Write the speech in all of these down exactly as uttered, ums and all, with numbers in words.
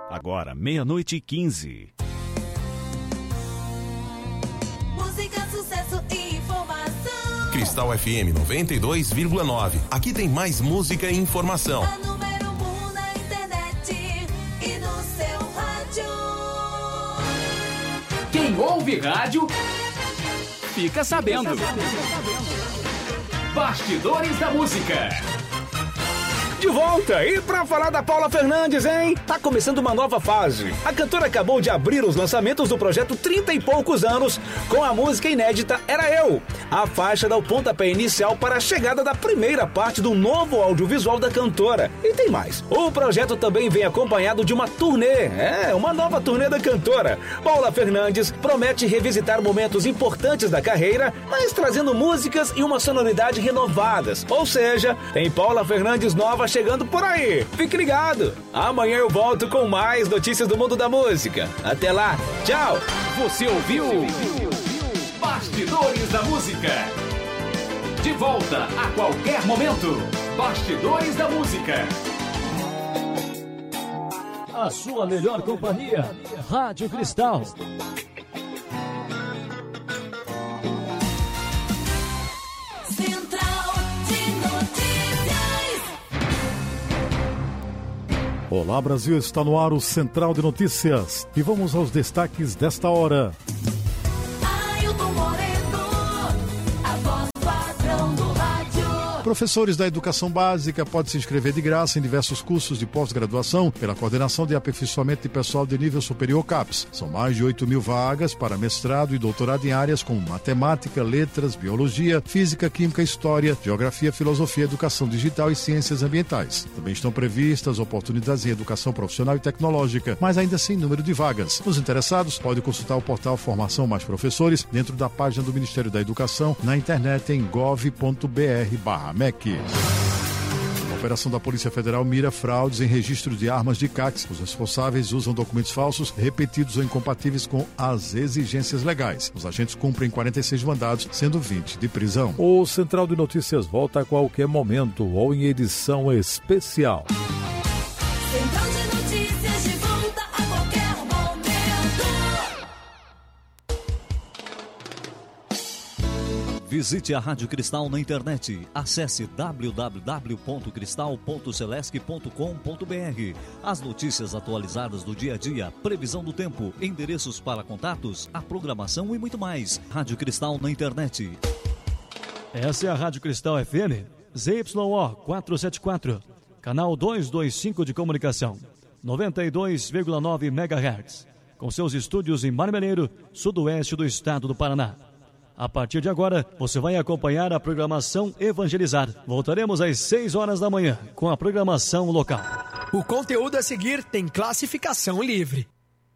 Agora, meia-noite e quinze. Música, sucesso e informação. Cristal F M noventa e dois vírgula nove. Aqui tem mais música e informação. A número um na internet e no seu rádio. Quem ouve rádio, fica sabendo. Bastidores da Música. De volta! E pra falar da Paula Fernandes, hein? Tá começando uma nova fase. A cantora acabou de abrir os lançamentos do projeto trinta e poucos anos com a música inédita Era Eu. A faixa dá o pontapé inicial para a chegada da primeira parte do novo audiovisual da cantora. E tem mais. O projeto também vem acompanhado de uma turnê. É, uma nova turnê da cantora. Paula Fernandes promete revisitar momentos importantes da carreira, mas trazendo músicas e uma sonoridade renovadas. Ou seja, tem Paula Fernandes nova chegando por aí. Fique ligado. Amanhã eu volto com mais notícias do mundo da música. Até lá. Tchau. Você ouviu? Bastidores da Música. De volta a qualquer momento. Bastidores da Música. A sua melhor companhia. Rádio Cristal. Olá, Brasil, está no ar o Central de Notícias. E vamos aos destaques desta hora. Ailton Moreno, a voz padrão do rádio. Professores da educação básica podem se inscrever de graça em diversos cursos de pós-graduação pela Coordenação de Aperfeiçoamento de Pessoal de Nível Superior CAPES. São mais de oito mil vagas para mestrado e doutorado em áreas como matemática, letras, biologia, física, química, história, geografia, filosofia, educação digital e ciências ambientais. Também estão previstas oportunidades em educação profissional e tecnológica, mas ainda sem número de vagas. Os interessados podem consultar o portal Formação Mais Professores dentro da página do Ministério da Educação na internet em gov ponto br barra M E C. A operação da Polícia Federal mira fraudes em registros de armas de C A Cs. Os responsáveis usam documentos falsos, repetidos ou incompatíveis com as exigências legais. Os agentes cumprem quarenta e seis mandados, sendo vinte de prisão. O Central de Notícias volta a qualquer momento ou em edição especial. Central de Notícias de volta a qualquer momento. Visite a Rádio Cristal na internet. Acesse w w w ponto cristal ponto celesc ponto com ponto b r. As notícias atualizadas do dia a dia, previsão do tempo, endereços para contatos, a programação e muito mais. Rádio Cristal na internet. Essa é a Rádio Cristal F M Z Y O quatrocentos e setenta e quatro, canal duzentos e vinte e cinco de comunicação, noventa e dois vírgula nove megahertz, com seus estúdios em Marmeleiro, sudoeste do estado do Paraná. A partir de agora, você vai acompanhar a programação Evangelizar. Voltaremos às seis horas da manhã com a programação local. O conteúdo a seguir tem classificação livre.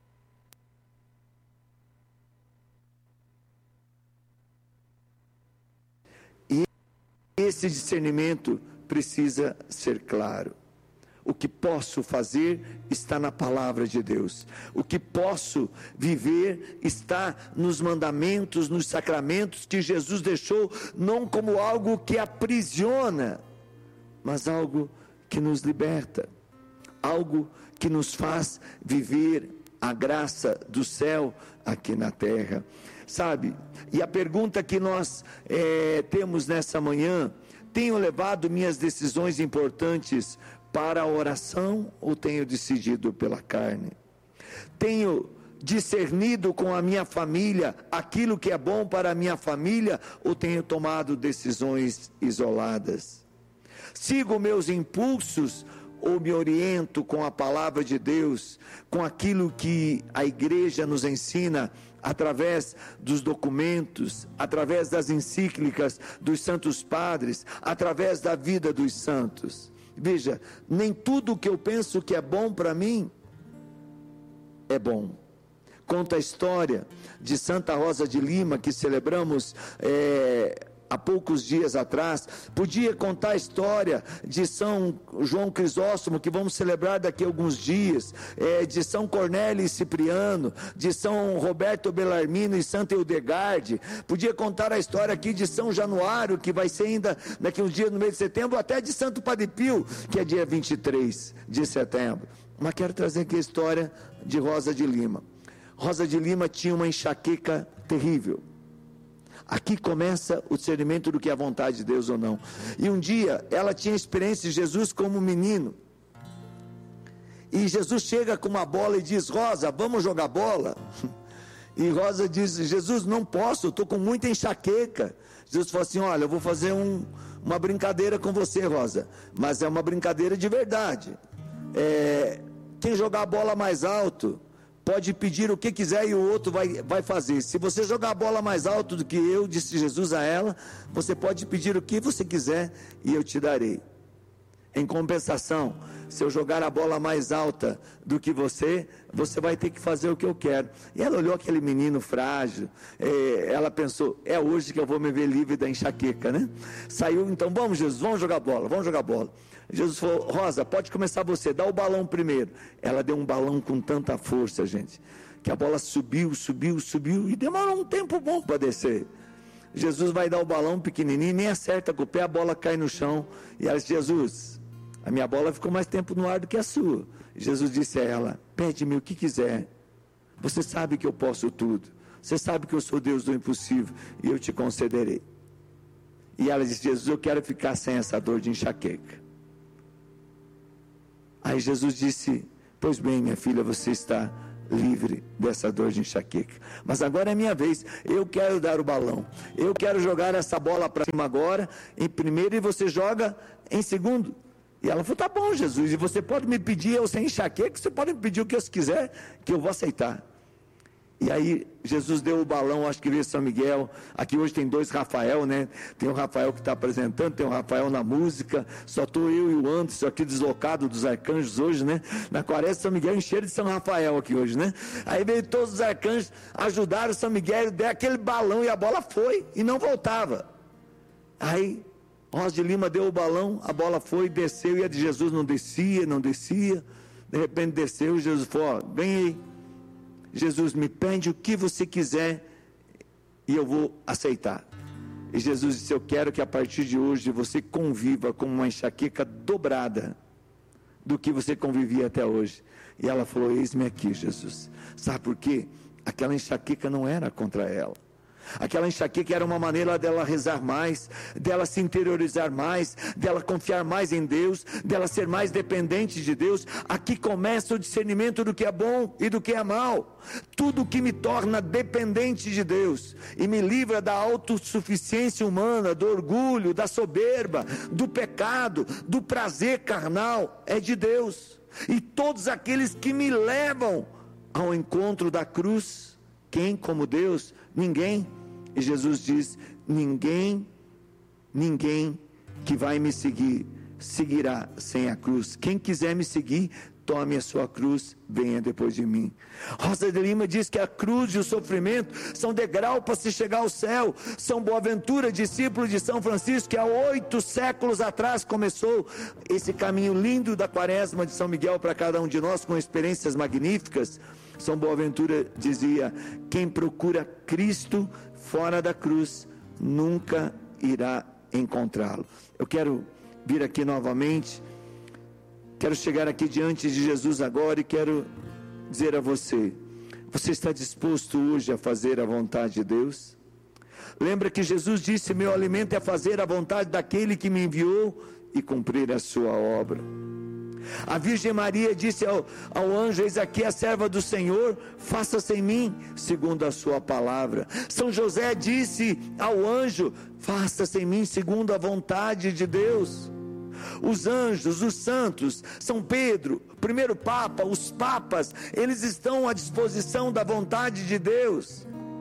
E esse discernimento precisa ser claro. O que posso fazer está na palavra de Deus. O que posso viver está nos mandamentos, nos sacramentos que Jesus deixou, não como algo que aprisiona, mas algo que nos liberta, algo que nos faz viver a graça do céu aqui na terra. Sabe, e a pergunta que nós é, temos nessa manhã: tenho levado minhas decisões importantes para a oração ou tenho decidido pela carne? Tenho discernido com a minha família aquilo que é bom para a minha família ou tenho tomado decisões isoladas? Sigo meus impulsos ou me oriento com a palavra de Deus, com aquilo que a igreja nos ensina através dos documentos, através das encíclicas dos santos padres, através da vida dos santos? Veja, nem tudo que eu penso que é bom para mim é bom. Conta a história de Santa Rosa de Lima, que celebramos é, há poucos dias atrás. Podia contar a história de São João Crisóstomo, que vamos celebrar daqui a alguns dias, é, de São Cornélio e Cipriano, de São Roberto Bellarmino e Santa Hildegarde. Podia contar a história aqui de São Januário, que vai ser ainda daqui a uns dias no mês de setembro, até de Santo Padre Pio, que é dia vinte e três de setembro. Mas quero trazer aqui a história de Rosa de Lima. Rosa de Lima tinha uma enxaqueca terrível. Aqui começa o discernimento do que é a vontade de Deus ou não. E um dia ela tinha experiência de Jesus como menino. E Jesus chega com uma bola e diz: Rosa, vamos jogar bola? E Rosa diz: Jesus, não posso, estou com muita enxaqueca. Jesus falou assim: olha, eu vou fazer um, uma brincadeira com você, Rosa, mas é uma brincadeira de verdade. É, quem jogar a bola mais alto pode pedir o que quiser e o outro vai, vai fazer. Se você jogar a bola mais alto do que eu, disse Jesus a ela, você pode pedir o que você quiser e eu te darei. Em compensação, se eu jogar a bola mais alta do que você, você vai ter que fazer o que eu quero. E ela olhou aquele menino frágil, é, ela pensou: é hoje que eu vou me ver livre da enxaqueca, né? Saiu, então, vamos Jesus, vamos jogar bola, vamos jogar bola. Jesus falou: Rosa, pode começar você, dá o balão primeiro. Ela deu um balão com tanta força, gente, que a bola subiu, subiu, subiu, e demorou um tempo bom para descer. Jesus vai dar o balão pequenininho, nem acerta com o pé, a bola cai no chão, e ela disse: Jesus, a minha bola ficou mais tempo no ar do que a sua. Jesus disse a ela: pede-me o que quiser, você sabe que eu posso tudo, você sabe que eu sou Deus do impossível, e eu te concederei. E ela disse: Jesus, eu quero ficar sem essa dor de enxaqueca. Aí Jesus disse: pois bem, minha filha, você está livre dessa dor de enxaqueca, mas agora é minha vez, eu quero dar o balão, eu quero jogar essa bola para cima agora, em primeiro, e você joga em segundo. E ela falou: tá bom, Jesus, e você pode me pedir, eu sem enxaqueca, você pode me pedir o que você quiser, que eu vou aceitar. E aí Jesus deu o balão, acho que veio São Miguel. Aqui hoje tem dois Rafael, né? Tem o Rafael que está apresentando, tem o Rafael na música. Só estou eu e o Anderson aqui deslocado dos arcanjos hoje, né? Na quaresma, São Miguel encheram de São Rafael aqui hoje, né? Aí veio todos os arcanjos, ajudaram São Miguel, deu aquele balão e a bola foi e não voltava. Aí Rosa de Lima deu o balão, a bola foi, desceu, e a de Jesus não descia, não descia. De repente desceu, e Jesus falou: ó, ganhei. Jesus, me pede o que você quiser e eu vou aceitar. E Jesus disse: eu quero que a partir de hoje você conviva com uma enxaqueca dobrada do que você convivia até hoje. E ela falou: eis-me aqui, Jesus. Sabe por quê? Aquela enxaqueca não era contra ela. Aquela enxaqueca era uma maneira dela rezar mais, dela se interiorizar mais, dela confiar mais em Deus, dela ser mais dependente de Deus. Aqui começa o discernimento do que é bom e do que é mal. Tudo que me torna dependente de Deus e me livra da autossuficiência humana, do orgulho, da soberba, do pecado, do prazer carnal, é de Deus. E todos aqueles que me levam ao encontro da cruz, quem como Deus? Ninguém. E Jesus diz: ninguém, ninguém que vai me seguir, seguirá sem a cruz. Quem quiser me seguir, tome a sua cruz, venha depois de mim. Rosa de Lima diz que a cruz e o sofrimento são degrau para se chegar ao céu. São Boaventura, discípulo de São Francisco, que há oito séculos atrás começou esse caminho lindo da quaresma de São Miguel para cada um de nós, com experiências magníficas. São Boaventura dizia: quem procura Cristo fora da cruz nunca irá encontrá-lo. Eu quero vir aqui novamente, quero chegar aqui diante de Jesus agora e quero dizer a você: você está disposto hoje a fazer a vontade de Deus? Lembra que Jesus disse: meu alimento é fazer a vontade daquele que me enviou e cumprir a sua obra. A Virgem Maria disse ao, ao anjo: eis aqui a serva do Senhor, faça-se em mim segundo a sua palavra. São José disse ao anjo: faça-se em mim segundo a vontade de Deus. Os anjos, os santos, São Pedro, primeiro Papa, os papas, eles estão à disposição da vontade de Deus.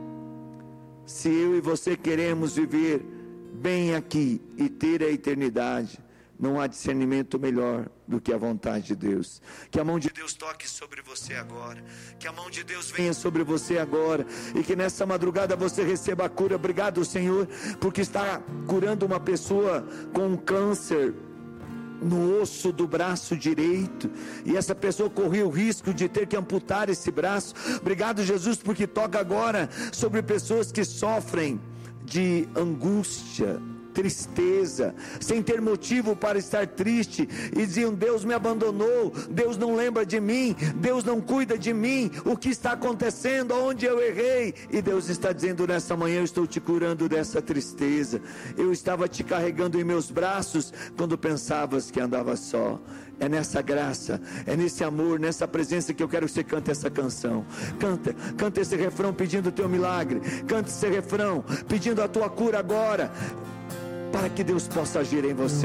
Se eu e você queremos viver bem aqui e ter a eternidade, não há discernimento melhor do que a vontade de Deus. Que a mão de Deus toque sobre você agora, que a mão de Deus venha sobre você agora, e que nessa madrugada você receba a cura. Obrigado, Senhor, porque está curando uma pessoa com um câncer no osso do braço direito, e essa pessoa correu o risco de ter que amputar esse braço. Obrigado, Jesus, porque toca agora sobre pessoas que sofrem de angústia, tristeza, sem ter motivo para estar triste, e diziam: Deus me abandonou, Deus não lembra de mim, Deus não cuida de mim, o que está acontecendo, aonde eu errei? E Deus está dizendo nesta manhã: eu estou te curando dessa tristeza, eu estava te carregando em meus braços quando pensavas que andava só. É nessa graça, é nesse amor, nessa presença que eu quero que você cante essa canção. Canta, canta esse refrão pedindo o teu milagre, canta esse refrão pedindo a tua cura agora, para que Deus possa agir em você.